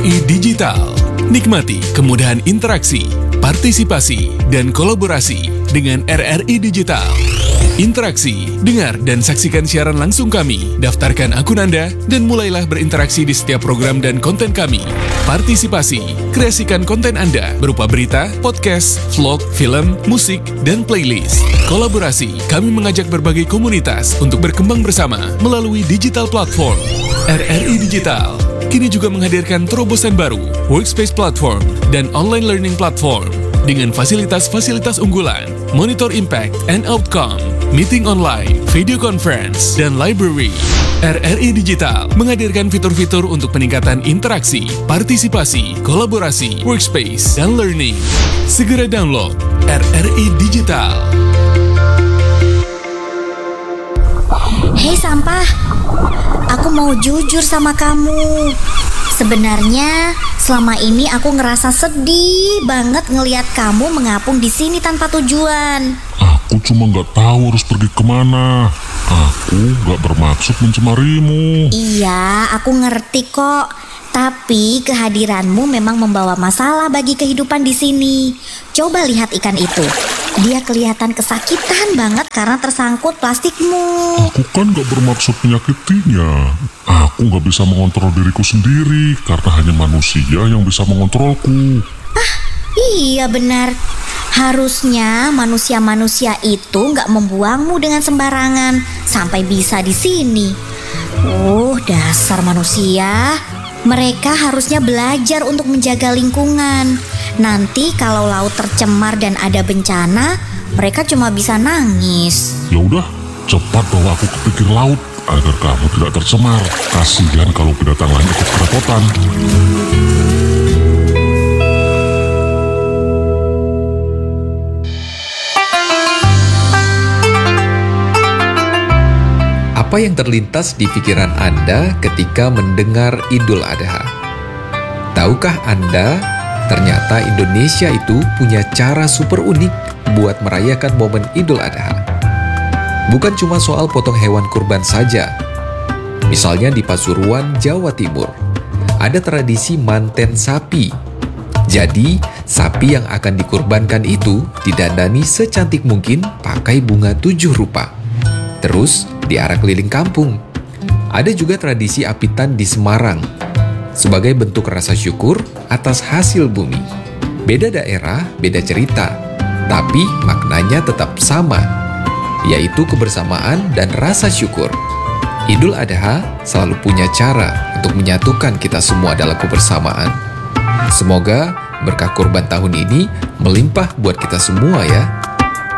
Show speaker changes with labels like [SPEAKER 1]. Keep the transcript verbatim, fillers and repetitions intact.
[SPEAKER 1] I Digital. Nikmati kemudahan interaksi, partisipasi, dan kolaborasi dengan R R I Digital. Interaksi, dengar dan saksikan siaran langsung kami, daftarkan akun Anda, dan mulailah berinteraksi di setiap program dan konten kami. Partisipasi, kreasikan konten Anda berupa berita, podcast, vlog, film, musik, dan playlist. Kolaborasi, kami mengajak berbagai komunitas untuk berkembang bersama melalui digital platform. R R I Digital kini juga menghadirkan terobosan baru, workspace platform, dan online learning platform dengan fasilitas-fasilitas unggulan, monitor impact and outcome, meeting online, video conference, dan library. R R I Digital menghadirkan fitur-fitur untuk peningkatan interaksi, partisipasi, kolaborasi, workspace, dan learning. Segera download R R I Digital.
[SPEAKER 2] Hei Sampah, aku mau jujur sama kamu. Sebenarnya selama ini aku ngerasa sedih banget ngelihat kamu mengapung di sini tanpa tujuan.
[SPEAKER 3] Aku cuma nggak tahu harus pergi kemana. Aku nggak bermaksud mencemarimu.
[SPEAKER 2] Iya, aku ngerti kok. Tapi kehadiranmu memang membawa masalah bagi kehidupan di sini. Coba lihat ikan itu. Dia kelihatan kesakitan banget karena tersangkut plastikmu.
[SPEAKER 3] Aku kan gak bermaksud menyakitinya. Aku gak bisa mengontrol diriku sendiri karena hanya manusia yang bisa mengontrolku.
[SPEAKER 2] Ah, iya benar. Harusnya manusia-manusia itu gak membuangmu dengan sembarangan sampai bisa di sini. Oh, dasar manusia. Mereka harusnya belajar untuk menjaga lingkungan. Nanti kalau laut tercemar dan ada bencana, mereka cuma bisa nangis.
[SPEAKER 3] Ya udah, cepat bawa aku ke pinggir laut agar kamu tidak tercemar. Kasihan kalau binatang lain ikut kerepotan.
[SPEAKER 4] Apa yang terlintas di pikiran Anda ketika mendengar Idul Adha? Tahukah Anda, ternyata Indonesia itu punya cara super unik buat merayakan momen Idul Adha. Bukan cuma soal potong hewan kurban saja. Misalnya di Pasuruan, Jawa Timur, ada tradisi manten sapi. Jadi, sapi yang akan dikurbankan itu didandani secantik mungkin pakai bunga tujuh rupa. Terus diarak keliling kampung. Ada juga tradisi apitan di Semarang sebagai bentuk rasa syukur atas hasil bumi. Beda daerah, beda cerita, tapi maknanya tetap sama, yaitu kebersamaan dan rasa syukur. Idul Adha selalu punya cara untuk menyatukan kita semua dalam kebersamaan. Semoga berkah kurban tahun ini melimpah buat kita semua ya.